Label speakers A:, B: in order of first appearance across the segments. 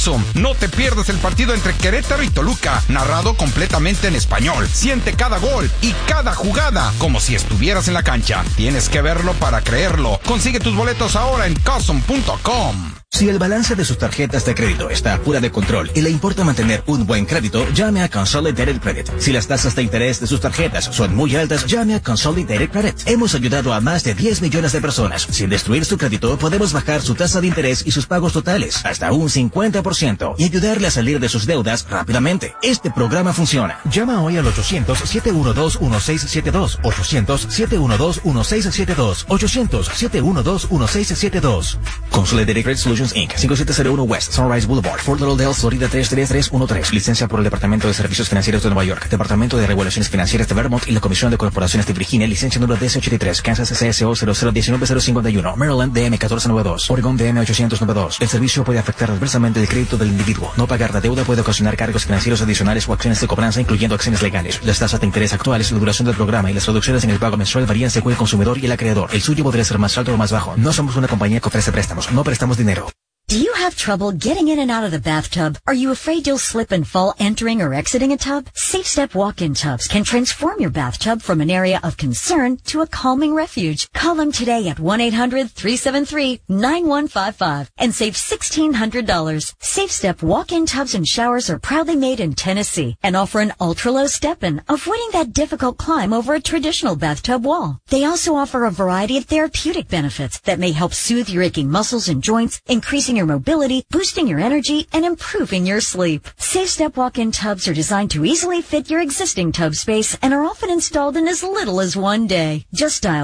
A: No te pierdas el partido entre Querétaro y Toluca, narrado completamente en español. Siente cada gol y cada jugada como si estuvieras en la cancha. Tienes que verlo para creerlo. Consigue tus boletos ahora en Custom.com.
B: Si el balance de sus tarjetas de crédito está fuera de control y le importa mantener un buen crédito, llame a Consolidated Credit. Si las tasas de interés de sus tarjetas son muy altas, llame a Consolidated Credit. Hemos ayudado a más de 10 millones de personas. Sin destruir su crédito, podemos bajar su tasa de interés y sus pagos totales hasta un 50% y ayudarle a salir de sus deudas rápidamente. Este programa funciona. Llama hoy al 800-712-1672. 800-712-1672. 800-712-1672. Consolidated Credit Solutions Inc. 5701 West Sunrise Boulevard, Fort Lauderdale, Florida 33313. Licencia por el Departamento de Servicios Financieros de Nueva York, Departamento de Regulaciones Financieras de Vermont y la Comisión de Corporaciones de Virginia. Licencia número DC83, Kansas CSO 0019051, Maryland DM 1492, Oregon DM 892. El servicio puede afectar adversamente el crédito del individuo. No pagar la deuda puede ocasionar cargos financieros adicionales o acciones de cobranza, incluyendo acciones legales. Las tasas de interés actuales, la duración del programa y las reducciones en el pago mensual varían según el consumidor y el acreedor. El suyo podría ser más alto o más bajo. No somos una compañía que ofrece préstamos. No prestamos dinero.
C: Do you have trouble getting in and out of the bathtub? Are you afraid you'll slip and fall entering or exiting a tub? Safe Step walk-in tubs can transform your bathtub from an area of concern to a calming refuge. Call them today at 1-800-373-9155 and save $1,600. Safe Step walk-in tubs and showers are proudly made in Tennessee and offer an ultra-low step-in, avoiding that difficult climb over a traditional bathtub wall. They also offer a variety of therapeutic benefits that may help soothe your aching muscles and joints, increasing your mobility, boosting your energy, and improving your sleep. Safe Step walk-in tubs are designed to easily fit your existing tub space and are often installed in as little as one day. Just dial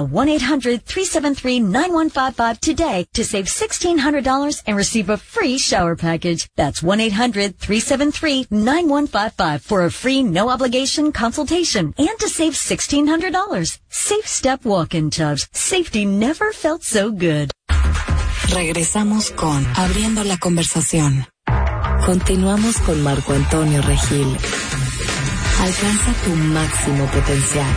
C: 1-800-373-9155 today to save $1,600 and receive a free shower package. That's 1-800-373-9155 for a free no-obligation consultation and to save $1,600. Safe Step walk-in tubs. Safety never felt so good.
D: Regresamos con Abriendo la Conversación. Continuamos con Marco Antonio Regil. Alcanza tu máximo potencial.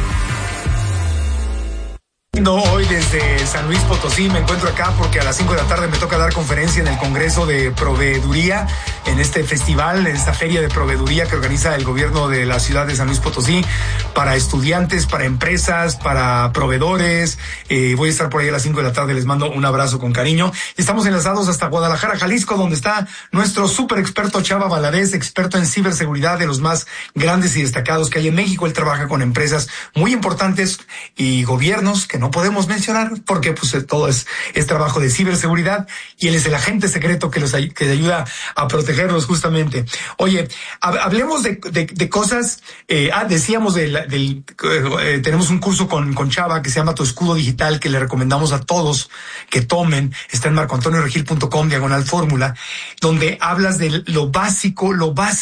E: Hoy desde San Luis Potosí me encuentro acá porque a las 5 de la tarde me toca dar conferencia en el Congreso de Proveeduría, en este festival, en esta feria de proveeduría que organiza el gobierno de la ciudad de San Luis Potosí para estudiantes, para empresas, para proveedores. Voy a estar por ahí a las 5 de la tarde, les mando un abrazo con cariño. Estamos enlazados hasta Guadalajara, Jalisco, donde está nuestro súper experto Chava Valadez, experto en ciberseguridad, de los más grandes y destacados que hay en México. Él trabaja con empresas muy importantes y gobiernos que no podemos mencionar porque pues todo es trabajo de ciberseguridad y él es el agente secreto que les ayuda a protegerlos justamente. Oye, hablemos de cosas. Decíamos tenemos un curso con Chava que se llama Tu Escudo Digital, que le recomendamos a todos que tomen. Está en marcoantonioregil.com/fórmula, donde hablas de lo básico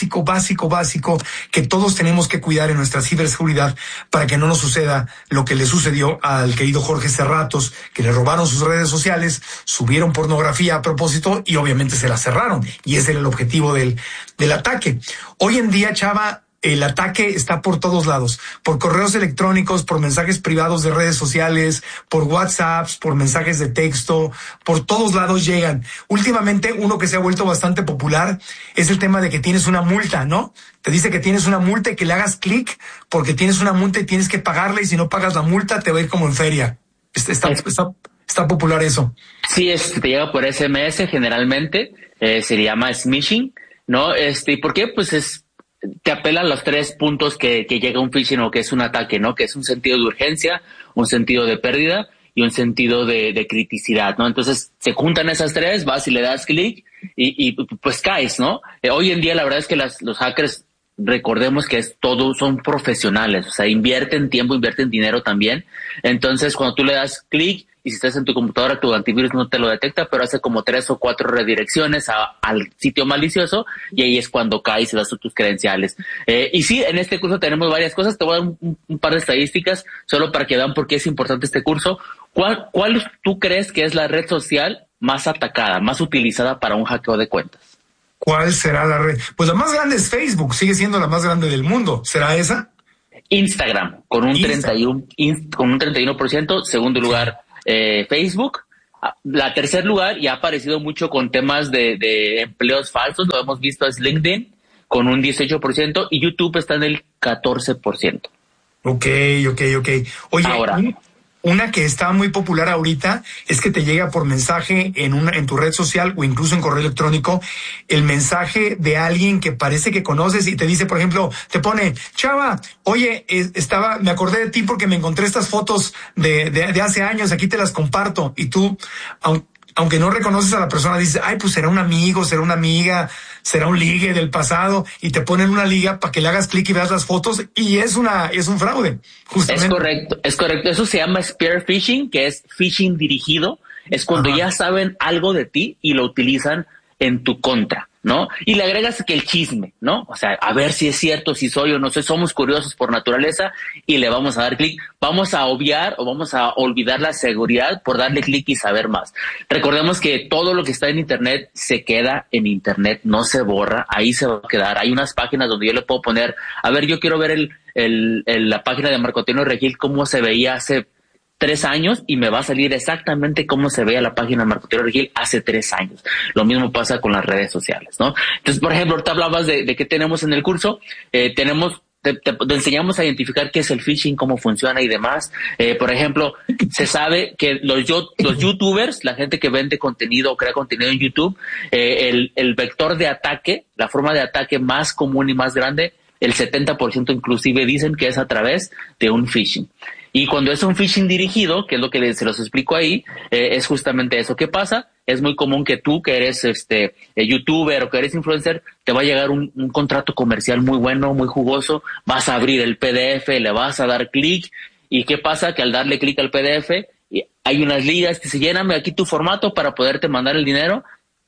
E: que todos tenemos que cuidar en nuestra ciberseguridad para que no nos suceda lo que le sucedió al querido Jorge Cerratos, que le robaron sus redes sociales, subieron pornografía a propósito y obviamente se la cerraron. Y ese era el objetivo del ataque. Hoy en día, Chava, el ataque está por todos lados, por correos electrónicos, por mensajes privados de redes sociales, por WhatsApps, por mensajes de texto, por todos lados llegan. Últimamente, uno que se ha vuelto bastante popular es el tema de que tienes una multa, ¿no? Te dice que tienes una multa y que le hagas clic porque tienes una multa y tienes que pagarla, y si no pagas la multa te va a ir como en feria. Está popular eso.
F: Sí, te llega por SMS generalmente, se le llama smishing, ¿no? ¿Y por qué? Pues te apela a los 3 puntos que llega un phishing o que es un ataque, ¿no? Que es un sentido de urgencia, un sentido de pérdida y un sentido de criticidad, ¿no? Entonces se juntan esas 3, vas y le das clic y pues caes, ¿no? Hoy en día la verdad es que los hackers, recordemos que son profesionales, o sea, invierten tiempo, invierten dinero también. Entonces cuando tú le das clic, y si estás en tu computadora, tu antivirus no te lo detecta, pero hace como 3 o 4 redirecciones al sitio malicioso, y ahí es cuando caes y das tus credenciales. Y sí, en este curso tenemos varias cosas. Te voy a dar un par de estadísticas solo para que vean por qué es importante este curso. ¿Cuál tú crees que es la red social más atacada, más utilizada para un hackeo de cuentas?
E: ¿Cuál será la red? Pues la más grande es Facebook, sigue siendo la más grande del mundo. ¿Será esa?
F: Instagram, con un 31%, segundo lugar Facebook, La tercer lugar, y ha aparecido mucho con temas de empleos falsos, lo hemos visto, es LinkedIn, con un 18%, y YouTube está en el 14%.
E: Ok. Oye,
F: ahora,
E: una que está muy popular ahorita es que te llega por mensaje en tu red social o incluso en correo electrónico el mensaje de alguien que parece que conoces y te dice, por ejemplo, te pone, Chava, oye, me acordé de ti porque me encontré estas fotos de hace años, aquí te las comparto. Y tú, aunque no reconoces a la persona, dices, ay, pues será un amigo, será una amiga, será un ligue del pasado, y te ponen una liga para que le hagas clic y veas las fotos, y es un fraude, justamente.
F: Es correcto. Eso se llama spear phishing, que es phishing dirigido. Es cuando ya saben algo de ti y lo utilizan en tu contra, ¿no? Y le agregas que el chisme, ¿no? O sea, a ver si es cierto, si soy o no soy, somos curiosos por naturaleza y le vamos a dar clic. Vamos a obviar o vamos a olvidar la seguridad por darle clic y saber más. Recordemos que todo lo que está en Internet se queda en Internet, no se borra, ahí se va a quedar. Hay unas páginas donde yo le puedo poner, a ver, yo quiero ver la página de Marco Antonio Regil, cómo se veía hace 3 años, y me va a salir exactamente cómo se veía la página de Marco Antonio Regil hace 3 años. Lo mismo pasa con las redes sociales, ¿no? Entonces, por ejemplo, ahorita hablabas de qué tenemos en el curso. Te enseñamos a identificar qué es el phishing, cómo funciona y demás. Por ejemplo, se sabe que los youtubers, la gente que vende contenido o crea contenido en YouTube, el vector de ataque, la forma de ataque más común y más grande, el 70% inclusive dicen que es a través de un phishing. Y cuando es un phishing dirigido, que es lo que se los explico ahí, es justamente eso. ¿Qué pasa? Es muy común que tú, que eres youtuber o que eres influencer, te va a llegar un contrato comercial muy bueno, muy jugoso, vas a abrir el PDF, le vas a dar clic, y ¿qué pasa? Que al darle clic al PDF, hay unas ligas que se llenan aquí tu formato para poderte mandar el dinero,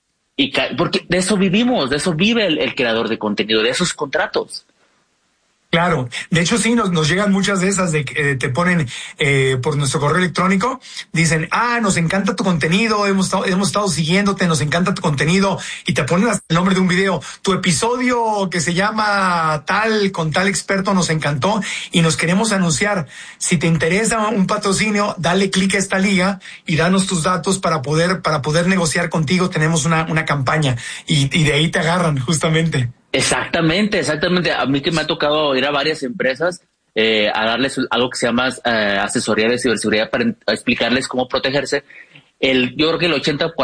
F: porque de eso vivimos, de eso vive el creador de contenido, de esos contratos.
E: Claro, de hecho sí, nos llegan muchas de esas de que te ponen por nuestro correo electrónico, dicen, nos encanta tu contenido, hemos estado siguiéndote, nos encanta tu contenido, y te ponen hasta el nombre de un video, tu episodio que se llama tal, con tal experto nos encantó y nos queremos anunciar. Si te interesa un patrocinio, dale clic a esta liga y danos tus datos para poder negociar contigo, tenemos una campaña, y de ahí te agarran justamente.
F: Exactamente. A mí que me ha tocado ir a varias empresas a darles algo que se llama asesoría de ciberseguridad para explicarles cómo protegerse. Yo creo que el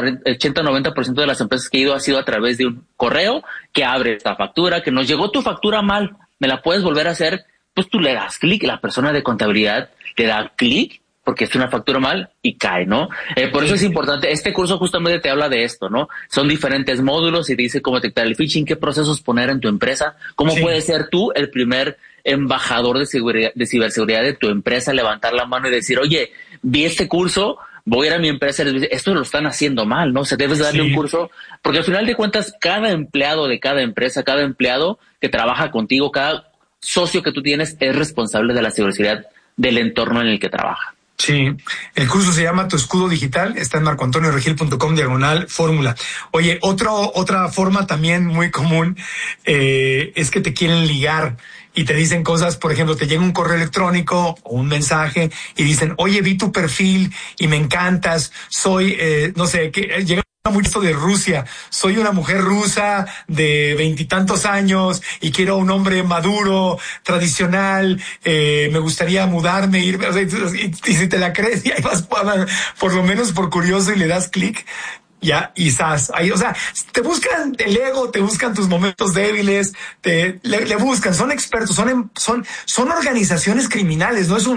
F: 80-90% de las empresas que he ido ha sido a través de un correo que abre esta factura, que nos llegó tu factura mal, ¿me la puedes volver a hacer? Pues tú le das clic, la persona de contabilidad le da clic porque es una factura mal y cae, ¿no? Por eso es importante. Este curso justamente te habla de esto, ¿no? Son diferentes módulos y te dice cómo detectar el phishing, qué procesos poner en tu empresa, cómo puedes ser tú el primer embajador de ciberseguridad de tu empresa, levantar la mano y decir, oye, vi este curso, voy a ir a mi empresa, esto lo están haciendo mal, ¿no? O sea, debes darle un curso, porque al final de cuentas, cada empleado de cada empresa, cada empleado que trabaja contigo, cada socio que tú tienes es responsable de la ciberseguridad del entorno en el que trabaja.
E: Sí, el curso se llama Tu Escudo Digital, está en marcoantonioregil.com/fórmula. Oye, otra forma también muy común es que te quieren ligar y te dicen cosas, por ejemplo, te llega un correo electrónico o un mensaje y dicen, oye, vi tu perfil y me encantas, soy, no sé, que llega mucho de Rusia, soy una mujer rusa de 20 y tantos años y quiero un hombre maduro, tradicional, me gustaría mudarme, irme, o sea, y si te la crees y ahí vas por lo menos por curioso y le das clic, ya, y ahí, o sea, te buscan el ego, te buscan tus momentos débiles, le buscan, son expertos, son organizaciones criminales, no es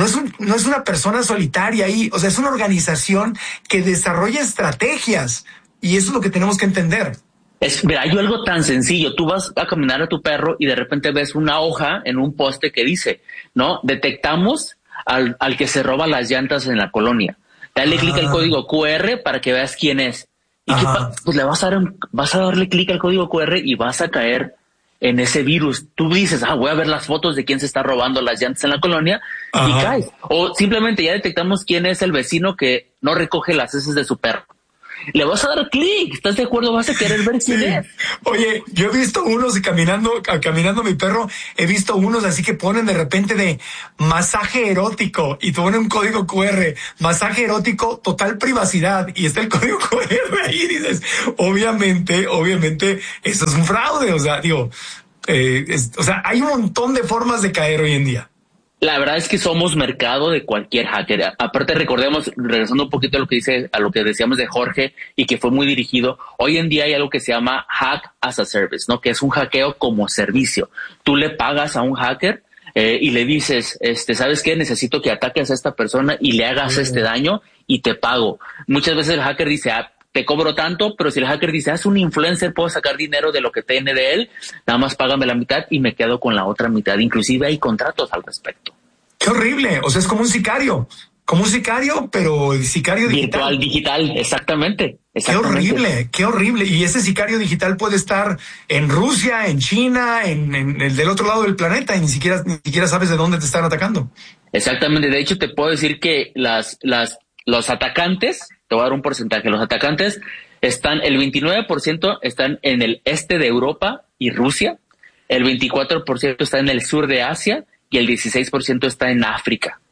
E: una persona solitaria ahí, o sea, es una organización que desarrolla estrategias, y eso es lo que tenemos que entender.
F: Mira, hay algo tan sencillo, tú vas a caminar a tu perro y de repente ves una hoja en un poste que dice, ¿no? Detectamos al que se roba las llantas en la colonia. Dale clic al código QR para que veas quién es. ¿Y pues le vas a darle clic al código QR y vas a caer en ese virus? Tú dices, voy a ver las fotos de quién se está robando las llantas en la colonia y caes. O simplemente ya detectamos quién es el vecino que no recoge las heces de su perro. le vas a dar clic, ¿estás de acuerdo? Vas a querer ver quién es.
E: Oye, yo he visto unos y caminando mi perro, he visto unos así que ponen de repente de masaje erótico y te ponen un código QR, masaje erótico, total privacidad, y está el código QR ahí y dices, obviamente, eso es un fraude, o sea, digo, hay un montón de formas de caer hoy en día.
F: La verdad es que somos mercado de cualquier hacker. Aparte, recordemos, regresando un poquito a lo que decíamos de Jorge y que fue muy dirigido, hoy en día hay algo que se llama hack as a service, ¿no? Que es un hackeo como servicio. Tú le pagas a un hacker y le dices, ¿sabes qué? Necesito que ataques a esta persona y le hagas este daño y te pago. Muchas veces el hacker dice, te cobro tanto, pero si el hacker dice, es un influencer, puedo sacar dinero de lo que tiene de él, nada más págame la mitad y me quedo con la otra mitad. Inclusive hay contratos al respecto.
E: ¡Qué horrible! O sea, es como un sicario, pero sicario
F: digital. Digital, exactamente.
E: Qué horrible. Y ese sicario digital puede estar en Rusia, en China, en el del otro lado del planeta y ni siquiera sabes de dónde te están atacando.
F: Exactamente. De hecho, te puedo decir que los atacantes, te voy a dar un porcentaje, los atacantes están, el 29% están en el este de Europa y Rusia, el 24% está en el sur de Asia y el 16% está en África.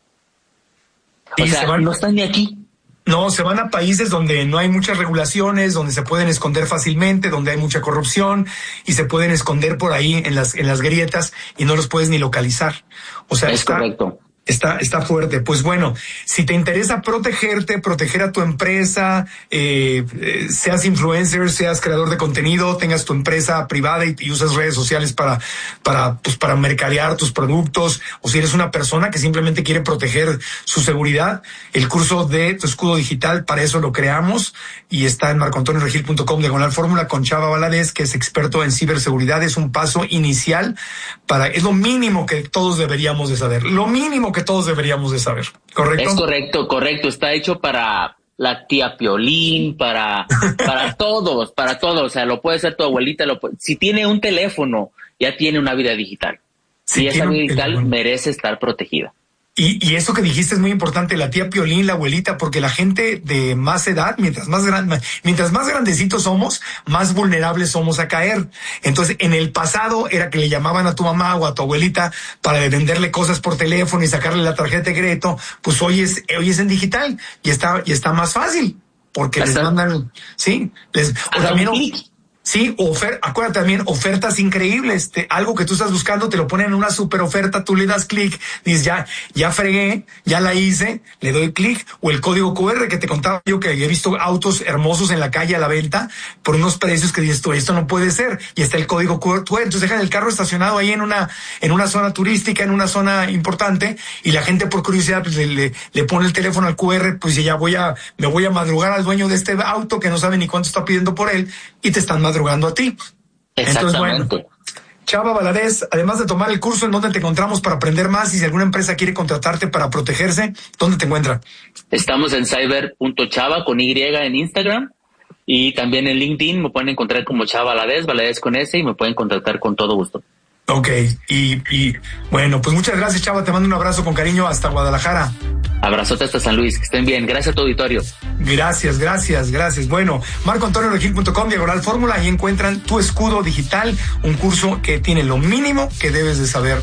F: O sea, no están ni aquí.
E: No, se van a países donde no hay muchas regulaciones, donde se pueden esconder fácilmente, donde hay mucha corrupción y se pueden esconder por ahí en las grietas y no los puedes ni localizar. O sea,
F: es correcto.
E: Está fuerte. Pues bueno, si te interesa proteger a tu empresa, seas influencer, seas creador de contenido, tengas tu empresa privada y usas redes sociales para mercadear tus productos, o si eres una persona que simplemente quiere proteger su seguridad, el curso de Tu Escudo Digital, para eso lo creamos y está en marcoantonioregil.com/fórmula con Chava Valadez, que es experto en ciberseguridad. Es un paso inicial es lo mínimo que todos deberíamos de saber. ¿Correcto?
F: Es correcto. Está hecho para la tía Piolín, para todos. O sea, lo puede ser tu abuelita. Si tiene un teléfono, ya tiene una vida digital. Y esa vida digital merece estar protegida.
E: Y eso que dijiste es muy importante, la tía Piolín, la abuelita, porque la gente de más edad, mientras más grandecitos somos, más vulnerables somos a caer. Entonces, en el pasado era que le llamaban a tu mamá o a tu abuelita para venderle cosas por teléfono y sacarle la tarjeta de crédito. Pues hoy es en digital y está más fácil porque les mandan, sí, o también. Sí, acuérdate también, ofertas increíbles, algo que tú estás buscando, te lo ponen en una super oferta, tú le das clic, dices, ya fregué, ya la hice, le doy clic, o el código QR que te contaba yo, que he visto autos hermosos en la calle a la venta, por unos precios que dices tú, esto no puede ser, y está el código QR, entonces dejan el carro estacionado ahí en una zona turística, en una zona importante, y la gente por curiosidad pues, le pone el teléfono al QR, pues ya me voy a madrugar al dueño de este auto que no sabe ni cuánto está pidiendo por él, y te están madrugando a ti.
F: Exactamente.
E: Entonces, bueno, Chava Valadez, además de tomar el curso, ¿en dónde te encontramos para aprender más? Y si alguna empresa quiere contratarte para protegerse, ¿dónde te encuentra?
F: Estamos en cyber.chava con Y en Instagram y también en LinkedIn me pueden encontrar como Chava Valadez con S, y me pueden contactar con todo gusto.
E: Ok, y bueno, pues muchas gracias, Chava, te mando un abrazo con cariño hasta Guadalajara.
F: Abrazote hasta San Luis, que estén bien. Gracias a tu auditorio.
E: Gracias. Bueno, marcoantonioregil.com/fórmula, ahí encuentran Tu Escudo Digital, un curso que tiene lo mínimo que debes de saber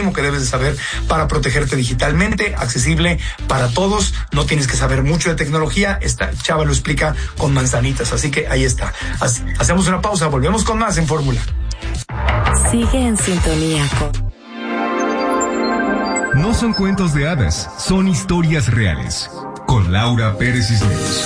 E: para protegerte digitalmente, accesible para todos, no tienes que saber mucho de tecnología, Chava lo explica con manzanitas, así que ahí está. Hacemos una pausa, volvemos con más en Fórmula.
D: Sigue en sintonía con...
G: No son cuentos de hadas, son historias reales. Con Laura Pérez Cisneros.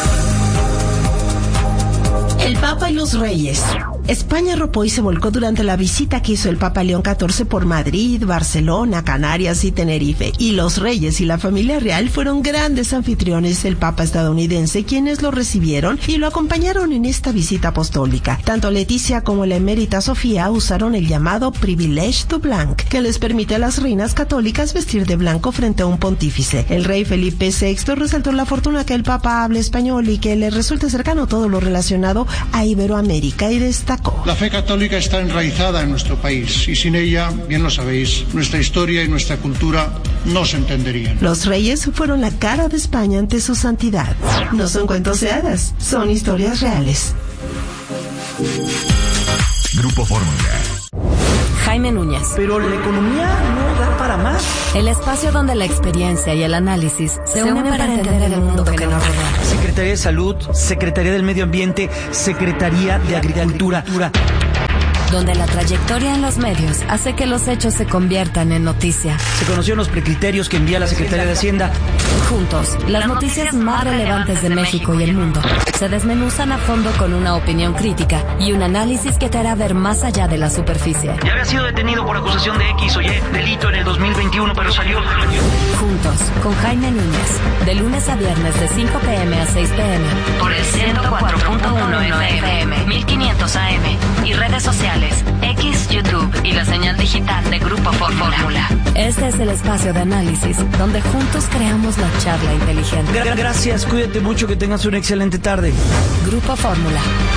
H: El Papa y los Reyes. España arropó y se volcó durante la visita que hizo el Papa León XIV por Madrid, Barcelona, Canarias y Tenerife. Y los reyes y la familia real fueron grandes anfitriones del Papa estadounidense, quienes lo recibieron y lo acompañaron en esta visita apostólica. Tanto Leticia como la emérita Sofía usaron el llamado privilege du blanc, que les permite a las reinas católicas vestir de blanco frente a un pontífice. El rey Felipe VI resaltó la fortuna que el Papa hable español y que le resulte cercano todo lo relacionado a Iberoamérica, y destacó destacó.
I: La fe católica está enraizada en nuestro país y sin ella, bien lo sabéis, nuestra historia y nuestra cultura no se entenderían.
H: Los reyes fueron la cara de España ante su santidad. No son cuentos de hadas, son historias reales.
G: Grupo Fórmula.
D: Jaime Núñez.
J: Pero la economía no da para más.
D: El espacio donde la experiencia y el análisis se unen para entender el mundo que nos rodea.
J: Secretaría de Salud, Secretaría del Medio Ambiente, Secretaría de Agricultura.
D: Donde la trayectoria en los medios hace que los hechos se conviertan en noticia.
J: Se conocieron los precriterios que envía la Secretaría de Hacienda.
D: Juntos, las noticias más relevantes de México y el mundo se desmenuzan a fondo con una opinión crítica y un análisis que te hará ver más allá de la superficie.
J: Ya había sido detenido por acusación de X o Y delito en el 2021, pero salió.
D: Juntos, con Jaime Núñez, de lunes a viernes de 5 p.m. a 6 p.m. por el 104.1 FM, 1500 AM y redes sociales, X, YouTube y la señal digital de Grupo Fórmula. Este es el espacio de análisis donde juntos creamos la charla inteligente.
J: Gracias, cuídate mucho, que tengas una excelente tarde.
D: Grupo Fórmula.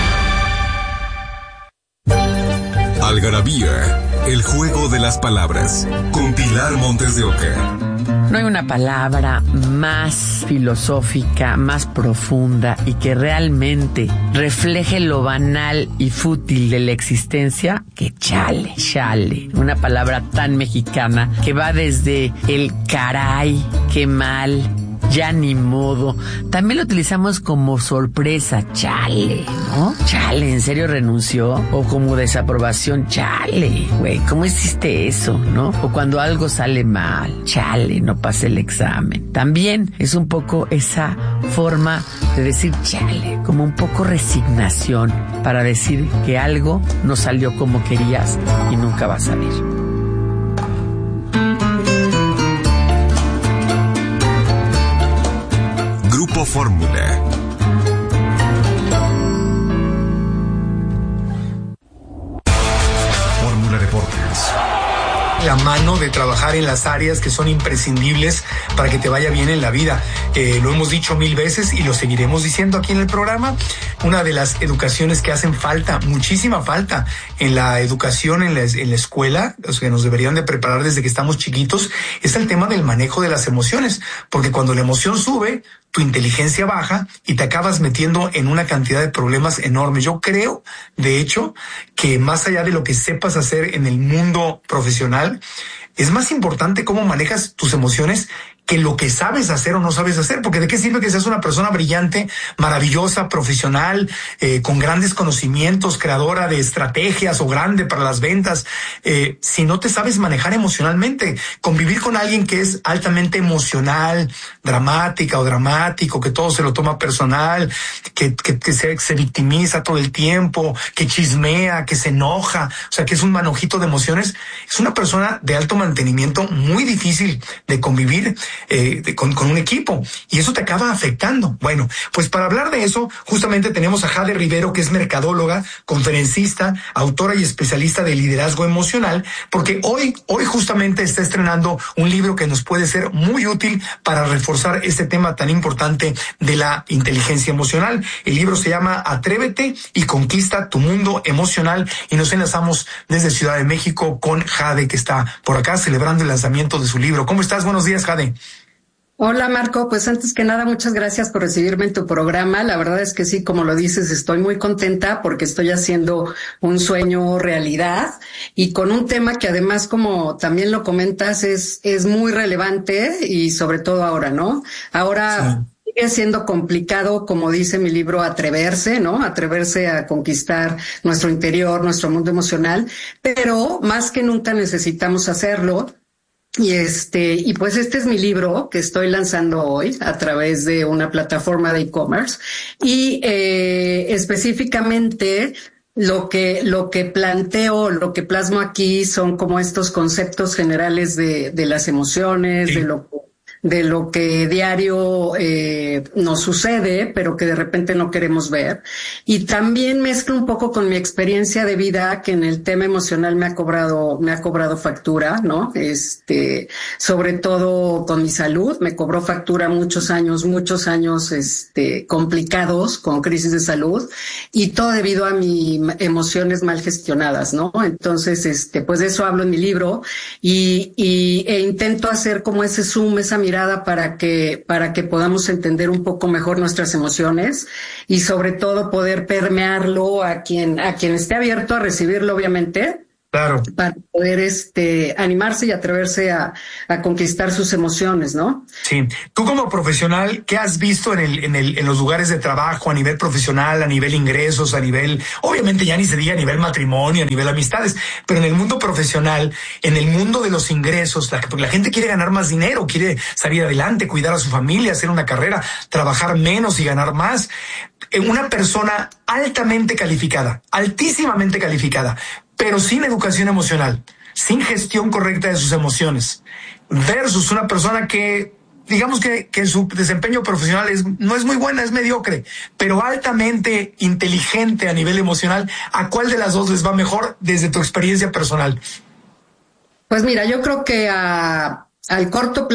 G: Algarabía, el juego de las palabras, con Pilar Montes de Oca.
K: No hay una palabra más filosófica, más profunda y que realmente refleje lo banal y fútil de la existencia que chale. Una palabra tan mexicana que va desde el caray, qué mal, ya ni modo. También lo utilizamos como sorpresa, chale, ¿no? Chale, ¿en serio renunció? O como desaprobación, chale, güey, ¿cómo hiciste eso, no? O cuando algo sale mal, chale, no pasé el examen. También es un poco esa forma de decir chale, como un poco resignación para decir que algo no salió como querías y nunca va a salir.
G: Grupo Fórmula. Fórmula Deportes.
E: La mano de trabajar en las áreas que son imprescindibles para que te vaya bien en la vida. Lo hemos dicho 1000 veces y lo seguiremos diciendo aquí en el programa. Una de las educaciones que hacen falta, muchísima falta en la educación, en la escuela, o sea, que nos deberían de preparar desde que estamos chiquitos, es el tema del manejo de las emociones. Porque cuando la emoción sube, tu inteligencia baja y te acabas metiendo en una cantidad de problemas enormes. Yo creo, de hecho, que más allá de lo que sepas hacer en el mundo profesional, es más importante cómo manejas tus emociones que lo que sabes hacer o no sabes hacer, porque ¿de qué sirve que seas una persona brillante, maravillosa, profesional, con grandes conocimientos, creadora de estrategias o grande para las ventas, si no te sabes manejar emocionalmente? Convivir con alguien que es altamente emocional, dramática o dramático, que todo se lo toma personal, que se victimiza todo el tiempo, que chismea, que se enoja, o sea, que es un manojito de emociones, es una persona de alto mantenimiento muy difícil de convivir con un equipo, y eso te acaba afectando. Bueno, pues para hablar de eso, justamente tenemos a Jade Rivero, que es mercadóloga, conferencista, autora y especialista de liderazgo emocional, porque hoy justamente está estrenando un libro que nos puede ser muy útil para reforzar este tema tan importante de la inteligencia emocional. El libro se llama Atrévete y conquista tu mundo emocional, y nos enlazamos desde Ciudad de México con Jade, que está por acá celebrando el lanzamiento de su libro. ¿Cómo estás? Buenos días, Jade.
L: Hola, Marco. Pues antes que nada, muchas gracias por recibirme en tu programa. La verdad es que sí, como lo dices, estoy muy contenta porque estoy haciendo un sueño realidad y con un tema que además, como también lo comentas, es muy relevante y sobre todo ahora, ¿no? Ahora sí. Sigue siendo complicado, como dice mi libro, atreverse, ¿no? Atreverse a conquistar nuestro interior, nuestro mundo emocional, pero más que nunca necesitamos hacerlo. Y pues este es mi libro que estoy lanzando hoy a través de una plataforma de e-commerce y específicamente lo que planteo, lo que plasmo aquí son como estos conceptos generales de las emociones, sí, diario nos sucede, pero que de repente no queremos ver. Y también mezclo un poco con mi experiencia de vida, que en el tema emocional me ha cobrado factura, ¿no? Sobre todo con mi salud, me cobró factura muchos años, complicados, con crisis de salud, y todo debido a mis emociones mal gestionadas, ¿no? Entonces, pues de eso hablo en mi libro, e intento hacer como ese zoom, esa mirada para que podamos entender un poco mejor nuestras emociones y sobre todo poder permearlo a quien esté abierto a recibirlo, obviamente.
E: Claro.
L: Para poder animarse y atreverse a conquistar sus emociones, ¿no?
E: Sí. Tú como profesional, ¿qué has visto en los lugares de trabajo, a nivel profesional, a nivel ingresos, a nivel, obviamente ya ni se diga a nivel matrimonio, a nivel amistades, pero en el mundo profesional, en el mundo de los ingresos, porque la gente quiere ganar más dinero, quiere salir adelante, cuidar a su familia, hacer una carrera, trabajar menos y ganar más. Una persona altamente calificada, altísimamente calificada, pero sin educación emocional, sin gestión correcta de sus emociones, versus una persona que, digamos que su desempeño profesional no es muy buena, es mediocre, pero altamente inteligente a nivel emocional. ¿A cuál de las dos les va mejor desde tu experiencia personal?
L: Pues mira, yo creo que en corto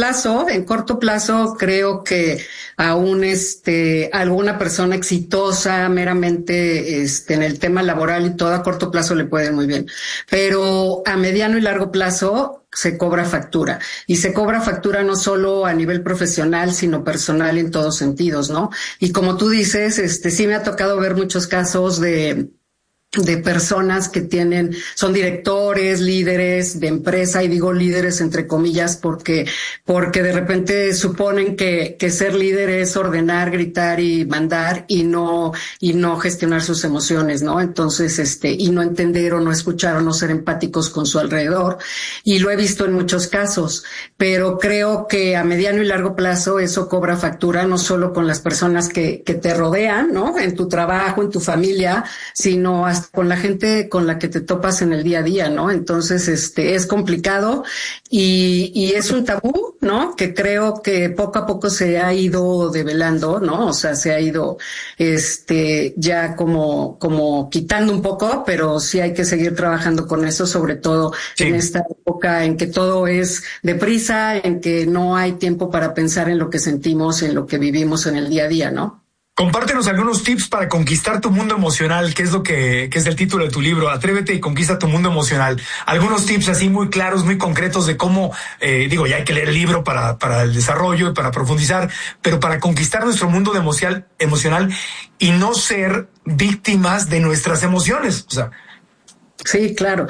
L: plazo creo que aún alguna persona exitosa meramente en el tema laboral y todo a corto plazo le puede ir muy bien, pero a mediano y largo plazo se cobra factura, y se cobra factura no solo a nivel profesional, sino personal en todos sentidos, ¿no? Y como tú dices, sí me ha tocado ver muchos casos de personas que son directores, líderes de empresa, y digo líderes entre comillas porque de repente suponen que ser líder es ordenar, gritar y mandar y no gestionar sus emociones, ¿no? Entonces, y no entender o no escuchar o no ser empáticos con su alrededor. Y lo he visto en muchos casos, pero creo que a mediano y largo plazo eso cobra factura, no solo con las personas que te rodean, ¿no? En tu trabajo, en tu familia, sino hasta con la gente con la que te topas en el día a día, ¿no? Entonces, es complicado y es un tabú, ¿no? Que creo que poco a poco se ha ido develando, ¿no? O sea, se ha ido, ya como quitando un poco, pero sí hay que seguir trabajando con eso, sobre todo en esta época en que todo es deprisa, en que no hay tiempo para pensar en lo que sentimos, en lo que vivimos en el día a día, ¿no?
E: Compártenos algunos tips para conquistar tu mundo emocional, que es el título de tu libro, Atrévete y conquista tu mundo emocional. Algunos tips así muy claros, muy concretos de cómo, ya hay que leer el libro para el desarrollo y para profundizar, pero para conquistar nuestro mundo emocional y no ser víctimas de nuestras emociones. O sea,
L: sí, claro.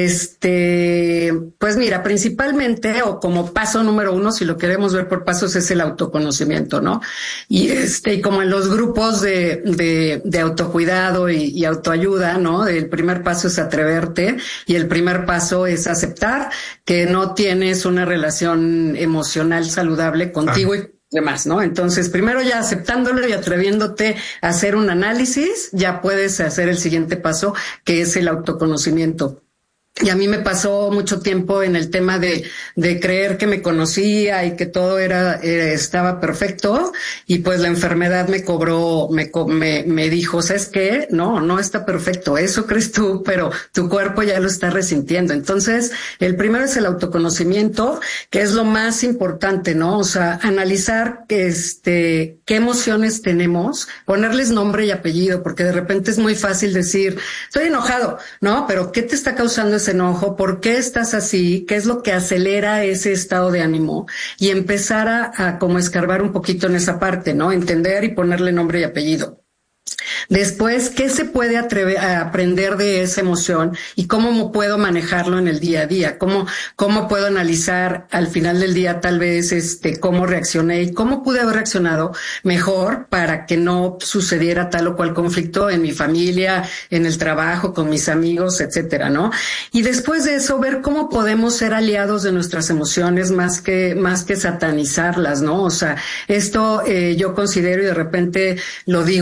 L: Pues mira, principalmente, o como paso número 1, si lo queremos ver por pasos, es el autoconocimiento, ¿no? Y como en los grupos de autocuidado y autoayuda, ¿no? El primer paso es atreverte, y el primer paso es aceptar que no tienes una relación emocional saludable contigo y demás, ¿no? Entonces, primero ya aceptándolo y atreviéndote a hacer un análisis, ya puedes hacer el siguiente paso, que es el autoconocimiento. Y a mí me pasó mucho tiempo en el tema de creer que me conocía y que todo estaba perfecto, y pues la enfermedad me dijo, ¿sabes qué? No está perfecto, eso crees tú, pero tu cuerpo ya lo está resintiendo. Entonces, el primero es el autoconocimiento, que es lo más importante, ¿no? O sea, analizar qué emociones tenemos, ponerles nombre y apellido, porque de repente es muy fácil decir, estoy enojado, ¿no? Pero ¿qué te está causando ese enojo? ¿Por qué estás así? ¿Qué es lo que acelera ese estado de ánimo? Y empezar a como escarbar un poquito en esa parte, ¿no? Entender y ponerle nombre y apellido. Después, ¿qué se puede aprender de esa emoción y cómo puedo manejarlo en el día a día? ¿Cómo puedo analizar al final del día tal vez cómo reaccioné y cómo pude haber reaccionado mejor para que no sucediera tal o cual conflicto en mi familia, en el trabajo, con mis amigos, etcétera, ¿no? Y después de eso, ver cómo podemos ser aliados de nuestras emociones más que satanizarlas, ¿no? O sea, esto yo considero, y de repente lo digo, es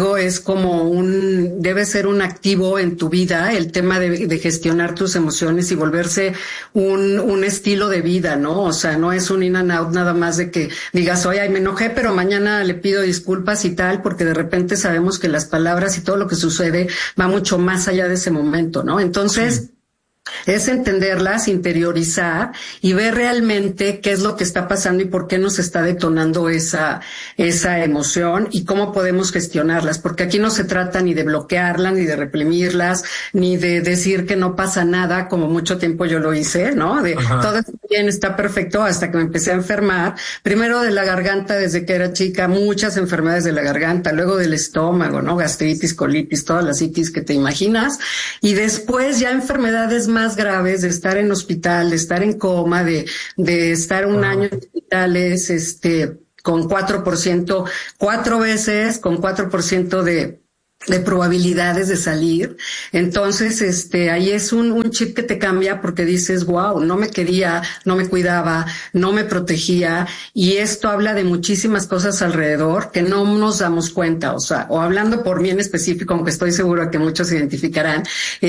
L: como debe ser un activo en tu vida, el tema de gestionar tus emociones y volverse un estilo de vida, ¿no? O sea, no es un in and out nada más de que digas, oye, me enojé, pero mañana le pido disculpas y tal, porque de repente sabemos que las palabras y todo lo que sucede va mucho más allá de ese momento, ¿no? Entonces, es entenderlas, interiorizar y ver realmente qué es lo que está pasando y por qué nos está detonando esa emoción y cómo podemos gestionarlas, porque aquí no se trata ni de bloquearlas, ni de reprimirlas, ni de decir que no pasa nada, como mucho tiempo yo lo hice, ¿no? Todo está bien, está perfecto, hasta que me empecé a enfermar, primero de la garganta desde que era chica, muchas enfermedades de la garganta, luego del estómago, ¿no? Gastritis, colitis, todas las itis que te imaginas, y después ya enfermedades más graves de estar en hospital, de estar en coma, de estar un año en hospitales, con 4%, 4 veces, con 4% de probabilidades de salir. Entonces, ahí es un chip que te cambia porque dices, wow, no me quería, no me cuidaba, no me protegía, y esto habla de muchísimas cosas alrededor que no nos damos cuenta, o hablando por mí en específico, aunque estoy seguro que muchos se identificarán,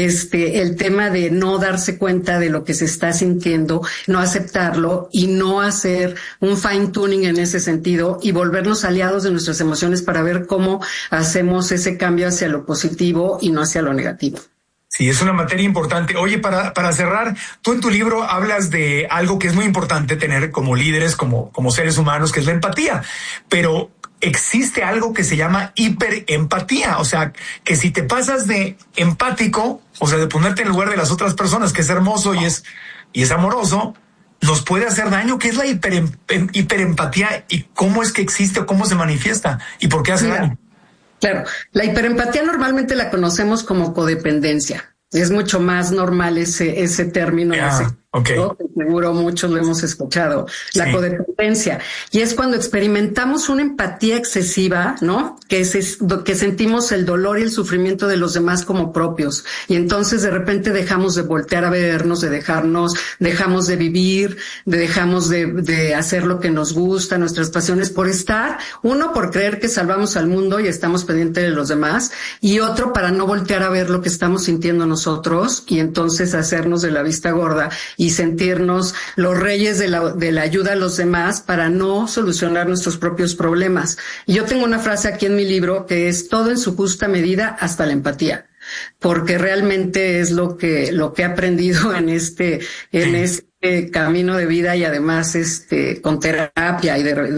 L: el tema de no darse cuenta de lo que se está sintiendo, no aceptarlo y no hacer un fine tuning en ese sentido y volvernos aliados de nuestras emociones para ver cómo hacemos ese cambio hacia lo positivo y no hacia lo negativo.
E: Sí, es una materia importante. Oye, para cerrar, tú en tu libro hablas de algo que es muy importante tener como líderes, como seres humanos, que es la empatía. Pero existe algo que se llama hiperempatía. O sea, que si te pasas de empático, o sea, de ponerte en el lugar de las otras personas, que es hermoso y es amoroso, nos puede hacer daño. ¿Qué es la hiperempatía y cómo es que existe o cómo se manifiesta y por qué hace daño?
L: Claro, la hiperempatía normalmente la conocemos como codependencia. Es mucho más normal ese término. Okay. Seguro muchos lo hemos escuchado. La codependencia. Y es cuando experimentamos una empatía excesiva, ¿no? Que sentimos el dolor y el sufrimiento de los demás como propios. Y entonces de repente dejamos de voltear a vernos, dejamos de vivir, dejamos de hacer lo que nos gusta, nuestras pasiones, por creer que salvamos al mundo y estamos pendientes de los demás, y otro para no voltear a ver lo que estamos sintiendo nosotros y entonces hacernos de la vista gorda y sentirnos los reyes de la ayuda a los demás para no solucionar nuestros propios problemas. Y yo tengo una frase aquí en mi libro que es todo en su justa medida, hasta la empatía, porque realmente es lo que he aprendido en este camino de vida, y además con terapia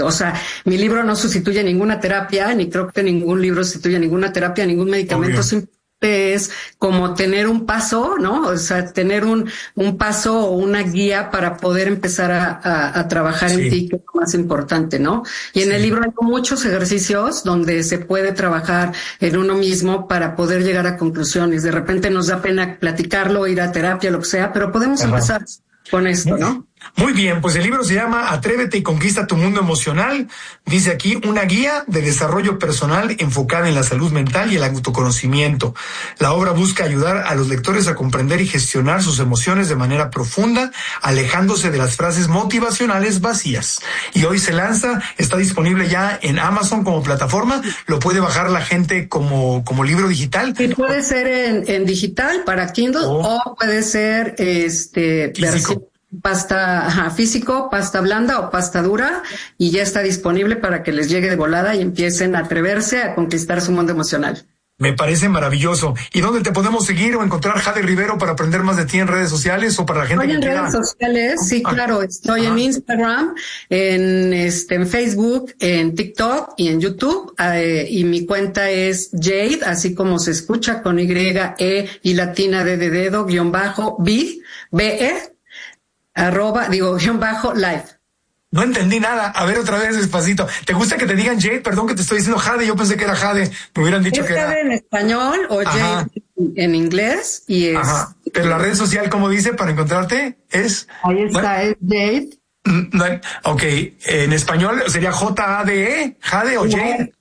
L: mi libro no sustituye ninguna terapia, ni creo que ningún libro sustituye ninguna terapia, ningún medicamento. Es como tener un paso, ¿no? O sea, tener un paso o una guía para poder empezar a trabajar en ti, que es lo más importante, ¿no? Y en el libro hay muchos ejercicios donde se puede trabajar en uno mismo para poder llegar a conclusiones. De repente nos da pena platicarlo, ir a terapia, lo que sea, pero podemos empezar con esto, ¿no?
E: Muy bien, pues el libro se llama Atrévete y conquista tu mundo emocional. Dice aquí, una guía de desarrollo personal enfocada en la salud mental y el autoconocimiento. La obra busca ayudar a los lectores a comprender y gestionar sus emociones de manera profunda, alejándose de las frases motivacionales vacías. Y hoy se lanza, está disponible ya en Amazon como plataforma. Lo puede bajar la gente como libro digital.
L: Sí, puede ser en digital para Kindle o puede ser versión físico, pasta blanda o pasta dura, y ya está disponible para que les llegue de volada y empiecen a atreverse a conquistar su mundo emocional.
E: Me parece maravilloso. ¿Y dónde te podemos seguir o encontrar Jade Rivero para aprender más de ti en redes sociales o para la gente que quiera?
L: En redes sociales, sí, claro. Estoy en Instagram, en Facebook, en TikTok y en YouTube. Y mi cuenta es Jade, así como se escucha, con Y, E y latina D de dedo, _BE, _live.
E: No entendí nada. A ver, otra vez despacito. ¿Te gusta que te digan Jade? Perdón que te estoy diciendo Jade. Yo pensé que era Jade. Me hubieran dicho que era
L: Jade en español o Jade en inglés. Y es.
E: Pero la red social, ¿cómo dice para encontrarte? Es.
L: Ahí está, es Jade.
E: Ok. En español sería Jade, Jade o Jade.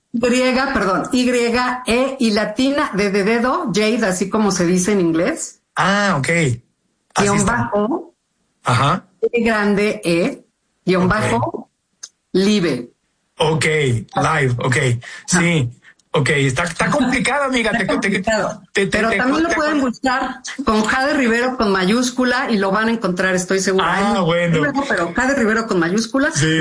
L: Y-E y latina D de dedo, Jade, así como se dice en inglés.
E: Ok. Así
L: _
E: Ajá.
L: grande _live.
E: Ok, live, ok. Sí. Ok, está complicado, amiga.
L: Pero también lo pueden buscar con Jade Rivero con mayúscula y lo van a encontrar, estoy segura.
E: Bueno.
L: Pero Jade Rivero con mayúscula.
E: Sí.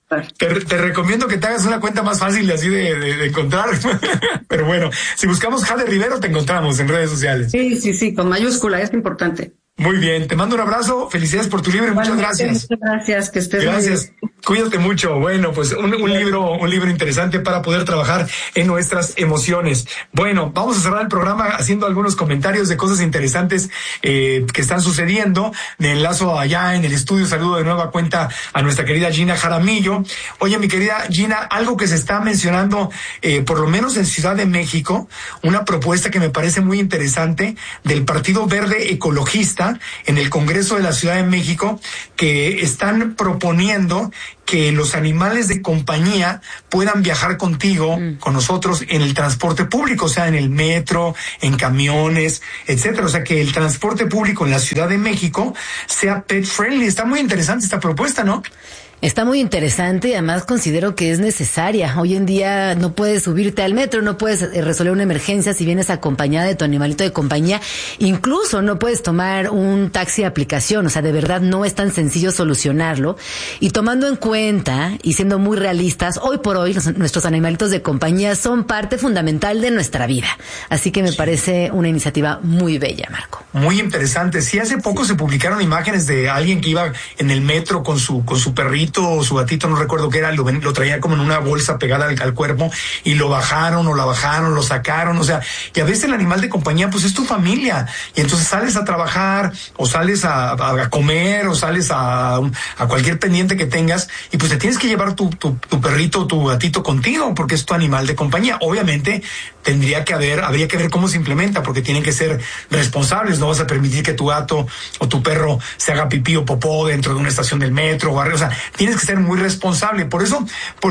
E: Te recomiendo que te hagas una cuenta más fácil así de encontrar. Pero bueno, si buscamos Jade Rivero te encontramos en redes sociales.
L: Sí, con mayúscula, es importante.
E: Muy bien, te mando un abrazo, felicidades por tu libro y muchas gracias.
L: Muchas gracias, que estés
E: Gracias,
L: muy bien.
E: Cuídate mucho. Bueno, pues un libro interesante para poder trabajar en nuestras emociones. Bueno, vamos a cerrar el programa haciendo algunos comentarios de cosas interesantes que están sucediendo. Me enlazo allá en el estudio, saludo de nueva cuenta a nuestra querida Gina Jaramillo. Oye, mi querida Gina, algo que se está mencionando, por lo menos en Ciudad de México, una propuesta que me parece muy interesante del Partido Verde Ecologista en el Congreso de la Ciudad de México, que están proponiendo que los animales de compañía puedan viajar contigo, con nosotros, en el transporte público, o sea, en el metro, en camiones, etcétera. O sea, que el transporte público en la Ciudad de México sea pet friendly. Está muy interesante esta propuesta, ¿no?
M: Está muy interesante y además considero que es necesaria. Hoy en día no puedes subirte al metro, no puedes resolver una emergencia si vienes acompañada de tu animalito de compañía. Incluso no puedes tomar un taxi de aplicación. O sea, de verdad no es tan sencillo solucionarlo. Y tomando en cuenta y siendo muy realistas, hoy por hoy nuestros animalitos de compañía son parte fundamental de nuestra vida. Así que me parece una iniciativa muy bella, Marco.
E: Muy interesante. Sí, hace poco se publicaron imágenes de alguien que iba en el metro con su perrito o su gatito, no recuerdo qué era, lo traía como en una bolsa pegada al cuerpo y lo bajaron, lo sacaron, o sea, y a veces el animal de compañía pues es tu familia, y entonces sales a trabajar o sales a comer o sales a cualquier pendiente que tengas y pues te tienes que llevar tu perrito o tu gatito contigo porque es tu animal de compañía. Obviamente habría que ver cómo se implementa, porque tienen que ser responsables. No vas a permitir que tu gato o tu perro se haga pipí o popó dentro de una estación del metro o sea, tienes que ser muy responsable. Por eso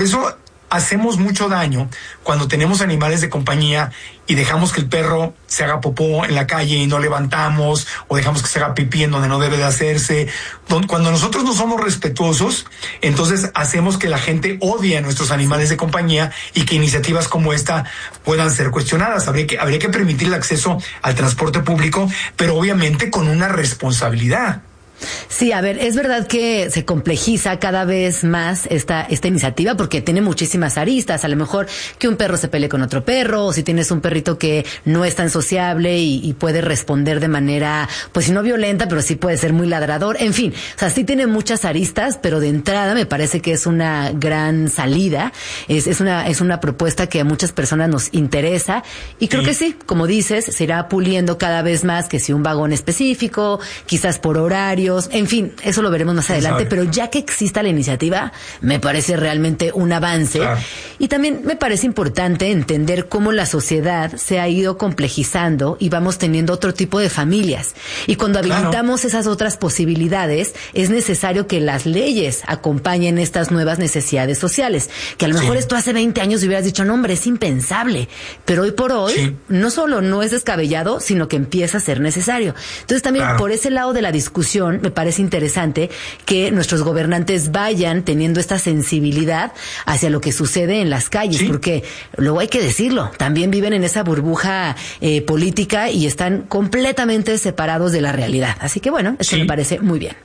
E: hacemos mucho daño cuando tenemos animales de compañía y dejamos que el perro se haga popó en la calle y no levantamos, o dejamos que se haga pipí en donde no debe de hacerse. Cuando nosotros no somos respetuosos, entonces hacemos que la gente odie a nuestros animales de compañía y que iniciativas como esta puedan ser cuestionadas. Habría que permitir el acceso al transporte público, pero obviamente con una responsabilidad.
M: Sí, a ver, es verdad que se complejiza cada vez más esta iniciativa porque tiene muchísimas aristas. A lo mejor que un perro se pelee con otro perro, o si tienes un perrito que no es tan sociable y puede responder de manera, pues si no violenta, pero sí puede ser muy ladrador. En fin, o sea, sí tiene muchas aristas, pero de entrada me parece que es una gran salida. Es una propuesta que a muchas personas nos interesa y creo que sí, como dices, se irá puliendo cada vez más, que si un vagón específico, quizás por horario. En fin, eso lo veremos más adelante, pero ya que exista la iniciativa, me parece realmente un avance. Claro. Y también me parece importante entender cómo la sociedad se ha ido complejizando y vamos teniendo otro tipo de familias. Y cuando habilitamos esas otras posibilidades, es necesario que las leyes acompañen estas nuevas necesidades sociales. Que a lo mejor esto hace 20 años hubieras dicho, no hombre, es impensable. Pero hoy por hoy, no solo no es descabellado, sino que empieza a ser necesario. Entonces también por ese lado de la discusión, me parece interesante que nuestros gobernantes vayan teniendo esta sensibilidad hacia lo que sucede en las calles, porque luego hay que decirlo, también viven en esa burbuja política y están completamente separados de la realidad. Así que bueno, esto me parece muy bien.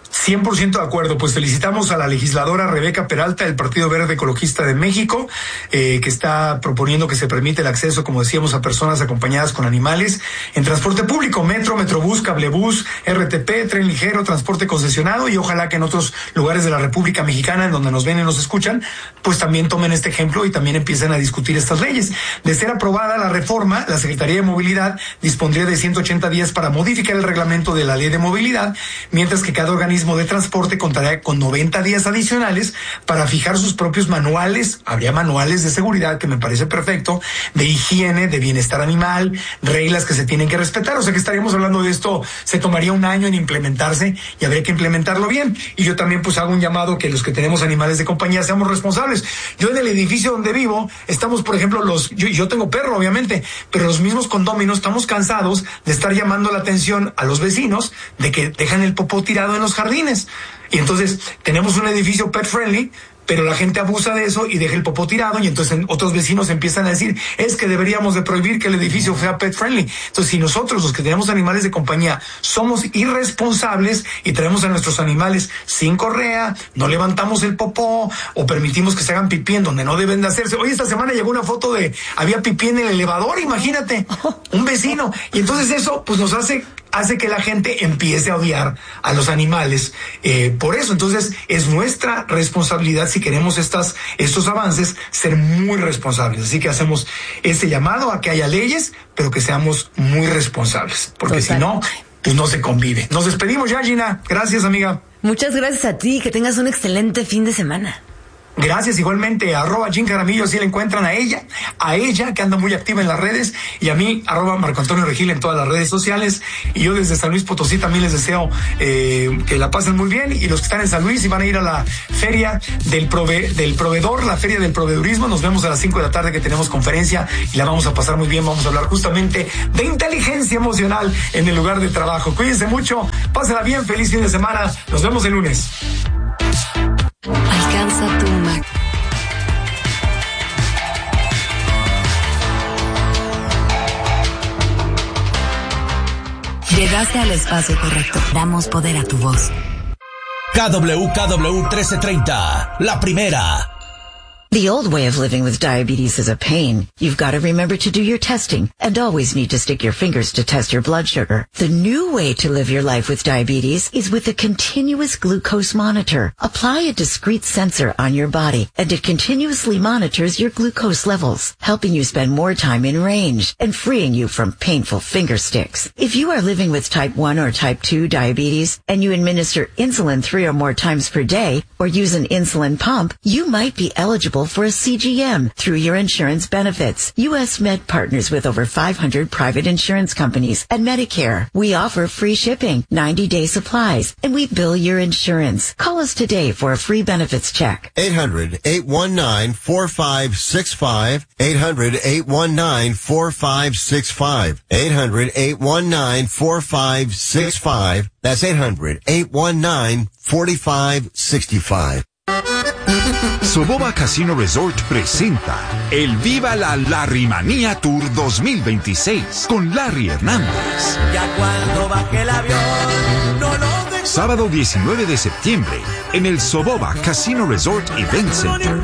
E: 100% de acuerdo. Pues felicitamos a la legisladora Rebeca Peralta del Partido Verde Ecologista de México, que está proponiendo que se permite el acceso, como decíamos, a personas acompañadas con animales en transporte público, metro, metrobús, cablebús, RTP, tren ligero, transporte concesionado, y ojalá que en otros lugares de la República Mexicana, en donde nos ven y nos escuchan, pues también tomen este ejemplo y también empiecen a discutir estas leyes. De ser aprobada la reforma, la Secretaría de Movilidad dispondría de 180 días para modificar el reglamento de la Ley de Movilidad, mientras que cada organismo de transporte contará con 90 días adicionales para fijar sus propios manuales. Habría manuales de seguridad, que me parece perfecto, de higiene, de bienestar animal, reglas que se tienen que respetar. O sea que estaríamos hablando de esto, se tomaría un año en implementarse y habría que implementarlo bien. Y yo también pues hago un llamado que los que tenemos animales de compañía seamos responsables. Yo en el edificio donde vivo, estamos, por ejemplo, yo tengo perro, obviamente, pero los mismos condóminos estamos cansados de estar llamando la atención a los vecinos de que dejan el popó tirado en los jardines. Y entonces tenemos un edificio pet friendly, pero la gente abusa de eso y deja el popó tirado, y entonces otros vecinos empiezan a decir, es que deberíamos de prohibir que el edificio sea pet friendly. Entonces, si nosotros, los que tenemos animales de compañía, somos irresponsables y traemos a nuestros animales sin correa, no levantamos el popó o permitimos que se hagan pipí en donde no deben de hacerse. Hoy esta semana llegó una foto de, había pipí en el elevador, imagínate, un vecino. Y entonces eso pues nos hace que la gente empiece a odiar a los animales por eso. Entonces es nuestra responsabilidad, si queremos estos avances, ser muy responsables. Así que hacemos este llamado a que haya leyes, pero que seamos muy responsables, porque si no, pues no se convive. Nos despedimos ya, Gina. Gracias, amiga.
M: Muchas gracias a ti, que tengas un excelente fin de semana.
E: Gracias, igualmente, @Jean Jaramillo, así la encuentran a ella, que anda muy activa en las redes, y a mí, @Marco Antonio Regil en todas las redes sociales. Y yo desde San Luis Potosí también les deseo que la pasen muy bien, y los que están en San Luis y van a ir a la feria del proveedor, la feria del proveedurismo, nos vemos a las 5 de la tarde que tenemos conferencia y la vamos a pasar muy bien. Vamos a hablar justamente de inteligencia emocional en el lugar de trabajo. Cuídense mucho, pásenla bien, feliz fin de semana, nos vemos el lunes.
D: Alcanza tu Mac. Llegaste al espacio correcto. Damos poder a tu voz.
N: KWKW 1330, la primera.
C: The old way of living with diabetes is a pain. You've got to remember to do your testing and always need to stick your fingers to test your blood sugar. The new way to live your life with diabetes is with a continuous glucose monitor. Apply a discrete sensor on your body and it continuously monitors your glucose levels, helping you spend more time in range and freeing you from painful finger sticks. If you are living with type 1 or type 2 diabetes and you administer insulin 3 or more times per day or use an insulin pump, you might be eligible for a CGM through your insurance benefits. U.S. Med partners with over 500 private insurance companies and Medicare. We offer free shipping, 90-day supplies, and we bill your insurance. Call us today for a free benefits check.
O: 800-819-4565. 800-819-4565. 800-819-4565. That's 800-819-4565.
A: Soboba Casino Resort presenta el Viva la Larrymanía Tour 2026 con Larry Hernández.
P: Ya cuando baje el avión, no lo dejo.
A: Sábado 19 de septiembre en el Soboba Casino Resort Event Center.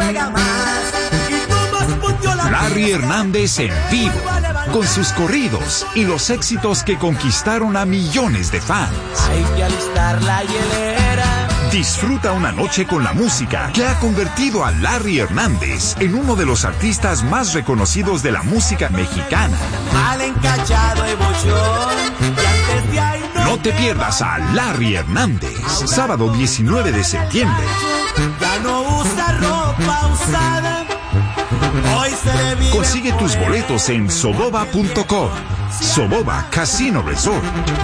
A: Larry Hernández en vivo, con sus corridos y los éxitos que conquistaron a millones de fans.
P: Hay que alistar la hielera.
A: Disfruta una noche con la música que ha convertido a Larry Hernández en uno de los artistas más reconocidos de la música mexicana.
P: Mal encachado y bochón, y antes de ahí
A: no te pierdas a Larry Hernández, sábado 19 de septiembre.
P: Ya no usa ropa usada. Hoy se le vive.
A: Consigue tus boletos en soboba.com. Soboba Casino Resort.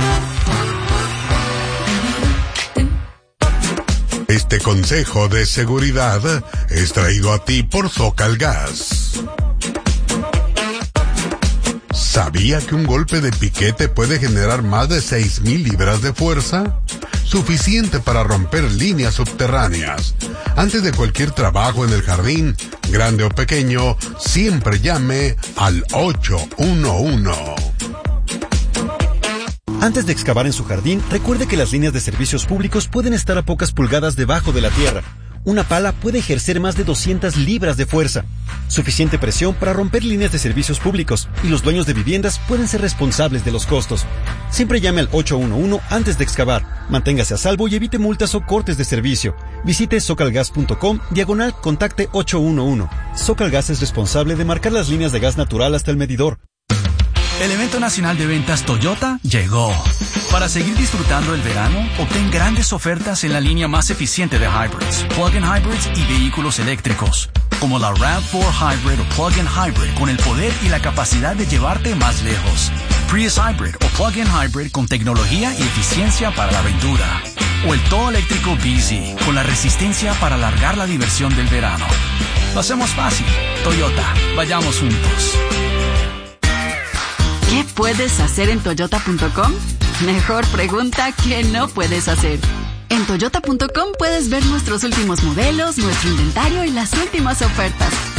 Q: Este consejo de seguridad es traído a ti por Zócal Gas. ¿Sabía que un golpe de piquete puede generar más de 6,000 libras de fuerza? Suficiente para romper líneas subterráneas. Antes de cualquier trabajo en el jardín, grande o pequeño, siempre llame al 811.
R: Antes de excavar en su jardín, recuerde que las líneas de servicios públicos pueden estar a pocas pulgadas debajo de la tierra. Una pala puede ejercer más de 200 libras de fuerza. Suficiente presión para romper líneas de servicios públicos, y los dueños de viviendas pueden ser responsables de los costos. Siempre llame al 811 antes de excavar. Manténgase a salvo y evite multas o cortes de servicio. Visite socalgas.com/contacte 811. Socalgas es responsable de marcar las líneas de gas natural hasta el medidor.
S: El evento nacional de ventas Toyota llegó. Para seguir disfrutando el verano, obtén grandes ofertas en la línea más eficiente de hybrids, plug-in hybrids y vehículos eléctricos, como la RAV4 Hybrid o plug-in hybrid con el poder y la capacidad de llevarte más lejos. Prius Hybrid o plug-in hybrid con tecnología y eficiencia para la aventura. O el todo eléctrico BZ con la resistencia para alargar la diversión del verano. Lo hacemos fácil. Toyota, vayamos juntos.
T: ¿Qué puedes hacer en Toyota.com? Mejor pregunta que no puedes hacer. En Toyota.com puedes ver nuestros últimos modelos, nuestro inventario y las últimas ofertas.